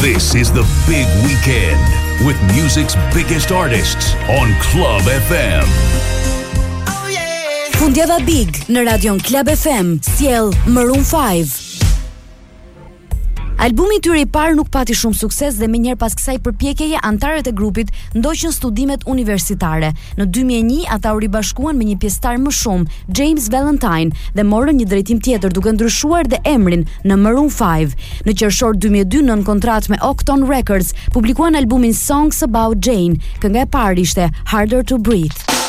This is the big weekend with music's biggest artists on Club FM. Fundjava Big në Radion Club FM sjell Maroon 5. Albumi i tyre i parë nuk pati shumë sukses dhe menjëherë pas kësaj përpjekjeje antarët e grupit ndoqën studimet universitare. Në 2001 ata u ribashkuan me një pjesëtar më shumë, James Valentine, dhe morën një drejtim tjetër duke ndryshuar dhe emrin në Maroon 5. Në qershor 2002 nën kontratë me Octon Records publikuan albumin Songs About Jane. Kënga e parë ishte Harder to Breathe.